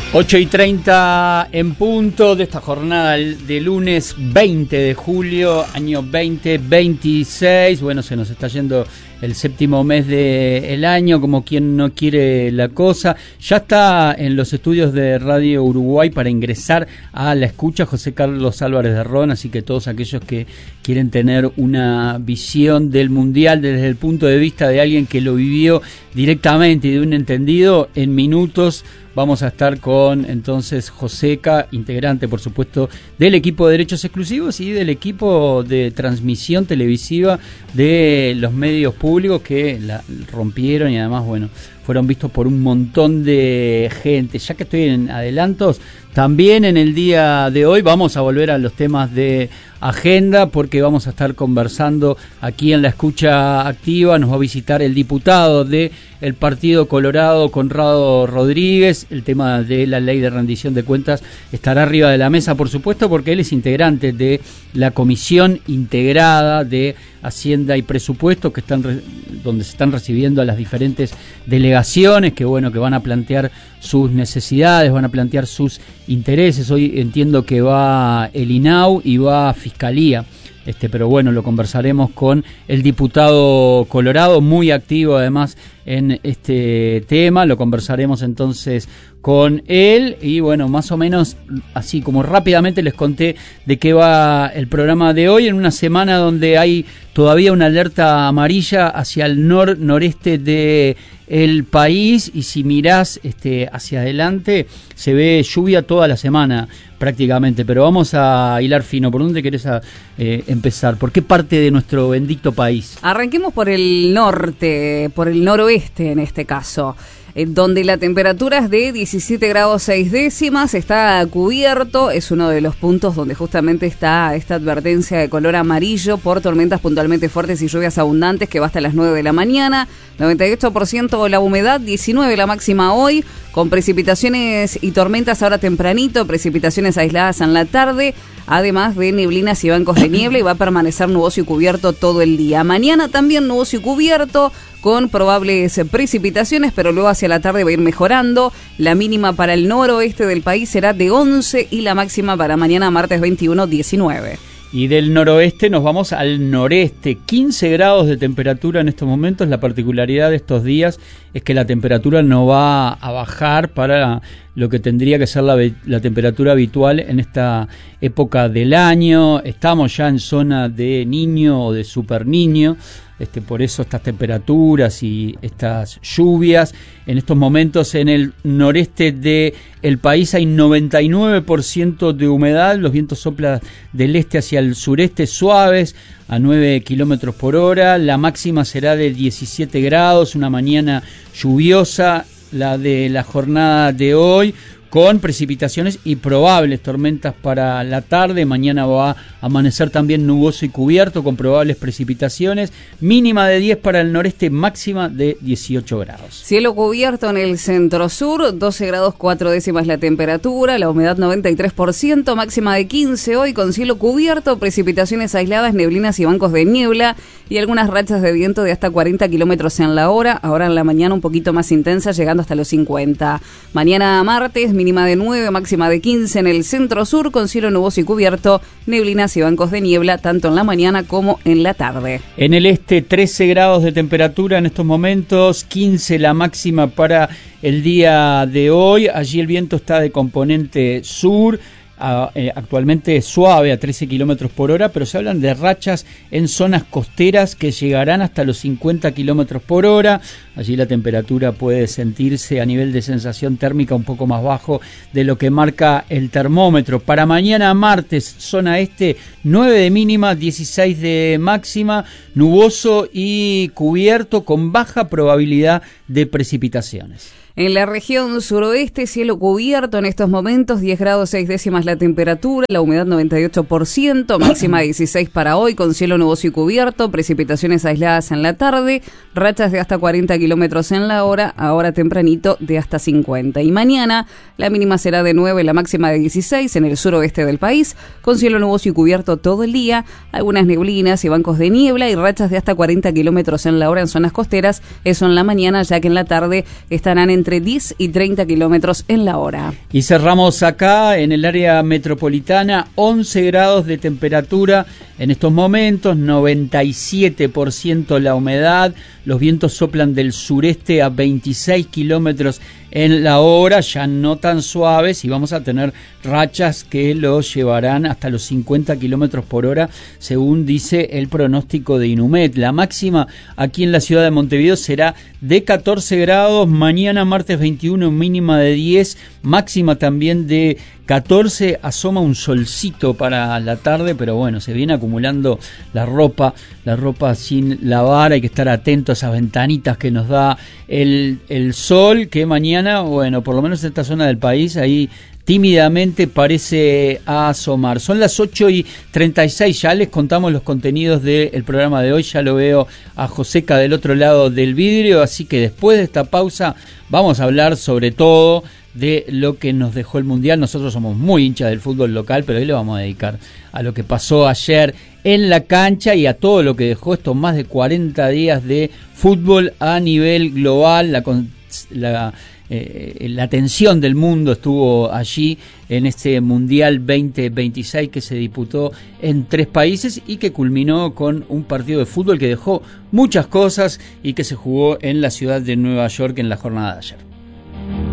8:30 en punto de esta jornada de lunes 20 de julio, año 2026. Bueno, se nos está yendo el séptimo mes del año, como quien no quiere la cosa. Ya está en los estudios de Radio Uruguay para ingresar a la escucha José Carlos Álvarez de Ron, así que todos aquellos que quieren tener una visión del Mundial desde el punto de vista de alguien que lo vivió directamente y de un entendido, en minutos vamos a estar con entonces Joseca, integrante por supuesto del equipo de derechos exclusivos y del equipo de transmisión televisiva de los medios públicos que la rompieron y además, bueno, fueron vistos por un montón de gente. Ya que estoy en adelantos, también en el día de hoy vamos a volver a los temas de agenda porque vamos a estar conversando aquí en la escucha activa. Nos va a visitar el diputado de el Partido Colorado, Conrado Rodríguez. El tema de la ley de rendición de cuentas estará arriba de la mesa, por supuesto, porque él es integrante de la Comisión Integrada de Hacienda y Presupuesto, que donde se están recibiendo a las diferentes delegaciones que van a plantear sus necesidades, van a plantear sus intereses. Hoy entiendo que va el INAU y va Fiscalía, pero bueno, lo conversaremos con el diputado Colorado, muy activo además en este tema. Lo conversaremos entonces con él y bueno, más o menos así como rápidamente les conté de qué va el programa de hoy, en una semana donde hay todavía una alerta amarilla hacia el noreste de el país, y si mirás hacia adelante se ve lluvia toda la semana prácticamente, pero vamos a hilar fino. ¿Por dónde querés empezar? ¿Por qué parte de nuestro bendito país? Arranquemos por el norte, por el noroeste en este caso, donde la temperatura es de 17 grados 6 décimas, está cubierto, es uno de los puntos donde justamente está esta advertencia de color amarillo por tormentas puntualmente fuertes y lluvias abundantes que va hasta las 9 de la mañana, 98% la humedad, 19 la máxima hoy, con precipitaciones y tormentas ahora tempranito, precipitaciones aisladas en la tarde, además de neblinas y bancos de niebla, y va a permanecer nuboso y cubierto todo el día. Mañana también nuboso y cubierto, con probables precipitaciones, pero luego hacia la tarde va a ir mejorando. La mínima para el noroeste del país será de 11 y la máxima para mañana martes 21, 19. Y del noroeste nos vamos al noreste, 15 grados de temperatura en estos momentos. La particularidad de estos días es que la temperatura no va a bajar para lo que tendría que ser la temperatura habitual en esta época del año. Estamos ya en zona de niño o de super niño. Por eso estas temperaturas y estas lluvias. En estos momentos en el noreste del país hay 99% de humedad, los vientos soplan del este hacia el sureste suaves a 9 kilómetros por hora, la máxima será de 17 grados, una mañana lluviosa, la de la jornada de hoy, con precipitaciones y probables tormentas para la tarde. Mañana va a amanecer también nuboso y cubierto con probables precipitaciones, mínima de 10 para el noreste, máxima de 18 grados. Cielo cubierto en el centro-sur, 12 grados 4 décimas la temperatura, la humedad 93%, máxima de 15 hoy, con cielo cubierto, precipitaciones aisladas, neblinas y bancos de niebla y algunas rachas de viento de hasta 40 kilómetros en la hora, ahora en la mañana un poquito más intensa, llegando hasta los 50. Mañana martes, mínima de 9, máxima de 15 en el centro-sur, con cielo nuboso y cubierto, neblinas y bancos de niebla, tanto en la mañana como en la tarde. En el este, 13 grados de temperatura en estos momentos, 15 la máxima para el día de hoy. Allí el viento está de componente sur, actualmente suave a 13 kilómetros por hora, pero se hablan de rachas en zonas costeras que llegarán hasta los 50 kilómetros por hora. Allí la temperatura puede sentirse a nivel de sensación térmica un poco más bajo de lo que marca el termómetro. Para mañana martes, zona este, 9 de mínima, 16 de máxima, nuboso y cubierto con baja probabilidad de precipitaciones. En la región suroeste, cielo cubierto en estos momentos, 10 grados 6 décimas la temperatura, la humedad 98%, máxima 16 para hoy, con cielo nuboso y cubierto, precipitaciones aisladas en la tarde, rachas de hasta 40 kilómetros en la hora, ahora tempranito de hasta 50. Y mañana la mínima será de 9, la máxima de 16 en el suroeste del país, con cielo nuboso y cubierto todo el día, algunas neblinas y bancos de niebla y rachas de hasta 40 kilómetros en la hora en zonas costeras, eso en la mañana, ya que en la tarde estarán entre entre 10 y 30 kilómetros en la hora. Y cerramos acá en el área metropolitana, 11 grados de temperatura en estos momentos, 97% la humedad, los vientos soplan del sureste a 26 kilómetros en la hora, ya no tan suaves, y vamos a tener rachas que los llevarán hasta los 50 kilómetros por hora, según dice el pronóstico de Inumet. La máxima aquí en la ciudad de Montevideo será de 14 grados, mañana martes 21 mínima de 10, máxima también de 14, asoma un solcito para la tarde, pero bueno, se viene acumulando la ropa sin lavar, hay que estar atentos a esas ventanitas que nos da el sol, que mañana, bueno, por lo menos en esta zona del país, ahí tímidamente parece asomar. Son las 8:36, ya les contamos los contenidos del programa de hoy, ya lo veo a Joseca del otro lado del vidrio, así que después de esta pausa vamos a hablar sobre todo de lo que nos dejó el Mundial. Nosotros somos muy hinchas del fútbol local, pero hoy le vamos a dedicar a lo que pasó ayer en la cancha y a todo lo que dejó estos más de 40 días de fútbol a nivel global. La atención del mundo estuvo allí en este Mundial 2026 que se disputó en 3 países y que culminó con un partido de fútbol que dejó muchas cosas y que se jugó en la ciudad de Nueva York en la jornada de ayer.